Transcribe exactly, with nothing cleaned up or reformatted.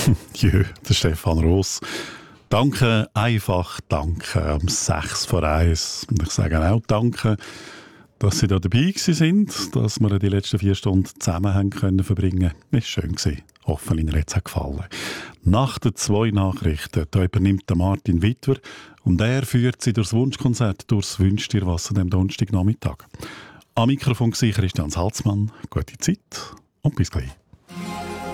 Jö, der Stefan Ross. Danke, einfach danke, um sechs vor eins. Und ich sage auch danke, dass Sie da dabei sind, dass wir die letzten vier Stunden zusammen haben können verbringen. Es war schön gewesen. Hoffen, Ihnen hat es gefallen. Nach den zwei Nachrichten da übernimmt der Martin Wittwer und er führt Sie durchs Wunschkonzert, durchs Wünsch dir was an dem Donnerstagnachmittag. Am Mikrofon war Christian Salzmann. Gute Zeit und bis gleich.